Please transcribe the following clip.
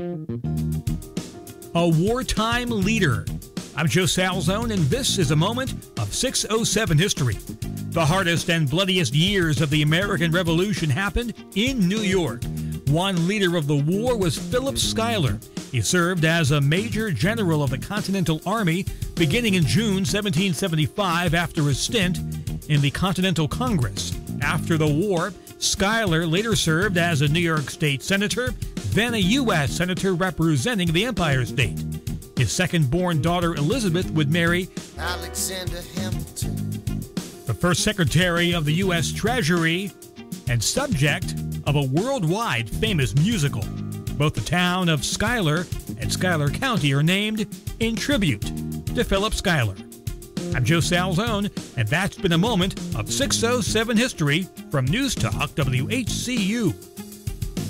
A wartime leader. I'm Joe Salzone, and this is a moment of 607 history. The hardest and bloodiest years of the American Revolution happened in New York. One leader of the war was Philip Schuyler. He served as a major general of the Continental Army beginning in June 1775 after a stint in the Continental Congress. After the war, Schuyler later served as a New York State Senator, then a U.S. Senator representing the Empire State. His second-born daughter Elizabeth would marry Alexander Hamilton, the first Secretary of the U.S. Treasury and subject of a worldwide famous musical. Both the town of Schuyler and Schuyler County are named in tribute to Philip Schuyler. I'm Joe Salzone, and that's been a moment of 607 history from News Talk WHCU.